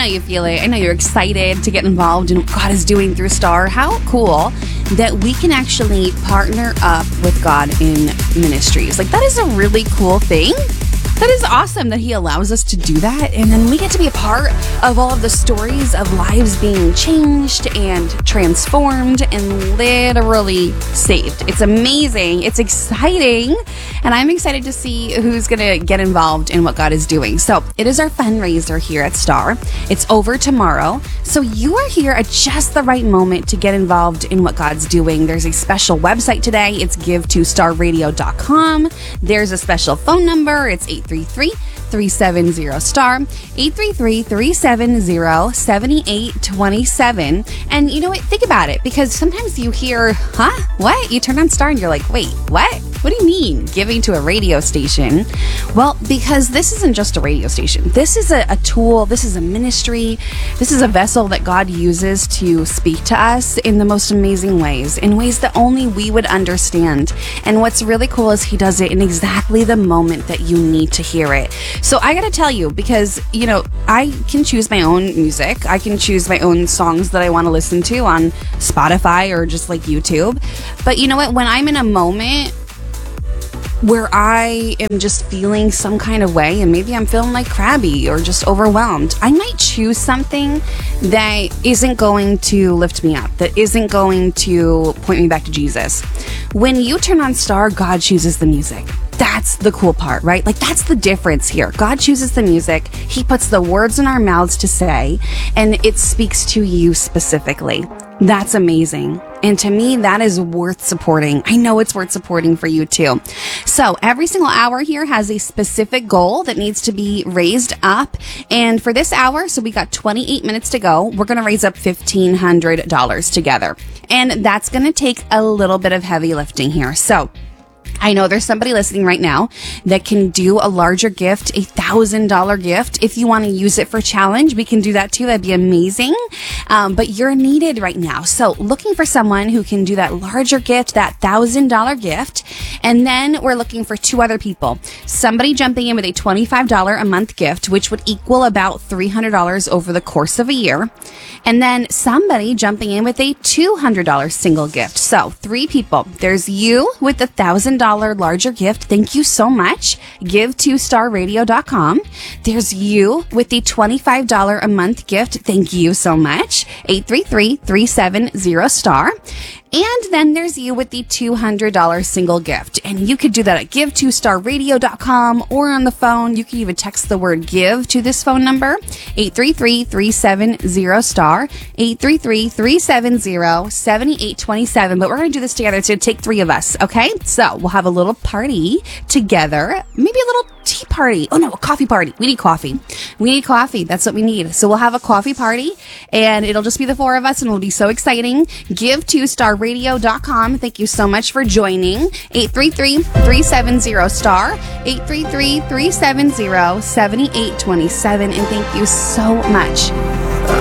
you feel it. I know you're excited to get involved in what God is doing through Star. How cool that we can actually partner up with God in ministries. Like, that is a really cool thing. That is awesome that He allows us to do that. And then we get to be a part of all of the stories of lives being changed and transformed and literally saved. It's amazing. It's exciting. And I'm excited to see who's going to get involved in what God is doing. So it is our fundraiser here at Star. It's over tomorrow. So you are here at just the right moment to get involved in what God's doing. There's a special website today. It's give2starradio.com. There's a special phone number. It's 833-370-STAR, 833-370-7827. And you know what? Think about it, because sometimes you hear, what? You turn on Star and you're like, wait, what? What do you mean, giving to a radio station? Well, because this isn't just a radio station. This is a tool. This is a ministry. This is a vessel that God uses to speak to us in the most amazing ways, in ways that only we would understand. And what's really cool is He does it in exactly the moment that you need to hear it. So I gotta tell you, because, you know, I can choose my own music. I can choose my own songs that I want to listen to on Spotify or just like YouTube. But you know what? When I'm in a moment where I am just feeling some kind of way, and maybe I'm feeling like crabby or just overwhelmed, I might choose something that isn't going to lift me up, that isn't going to point me back to Jesus. When you turn on Star, God chooses the music. That's the cool part, right? Like, that's the difference here. God chooses the music. He puts the words in our mouths to say, and it speaks to you specifically. That's amazing. And to me, that is worth supporting. I know it's worth supporting for you too. So every single hour here has a specific goal that needs to be raised up. And for this hour, so we got 28 minutes to go, we're going to raise up $1,500 together. And that's going to take a little bit of heavy lifting here. So I know there's somebody listening right now that can do a larger gift, $1,000 gift. If you want to use it for challenge, we can do that too. That'd be amazing. But you're needed right now. So looking for someone who can do that larger gift, that $1,000 gift. And then we're looking for two other people. Somebody jumping in with a $25 a month gift, which would equal about $300 over the course of a year. And then somebody jumping in with a $200 single gift. So 3 people. There's you with the $1,000 larger gift. Thank you so much. Give2starradio.com. There's you with the $25 a month gift. Thank you so much. 833-370-STAR. And then there's you with the $200 single gift. And you could do that at give2starradio.com or on the phone. You can even text the word give to this phone number, 833-370-STAR, 833-370-7827. But we're going to do this together. It's going to take 3 of us, okay? So we'll have a little party together, maybe a little tea party. Oh no, a coffee party. We need coffee. We need coffee. That's what we need. So we'll have a coffee party, and it'll just be the 4 of us, and it'll be so exciting. Give2starradio.com. Thank you so much for joining. 833-370-STAR, 833-370-7827. And thank you so much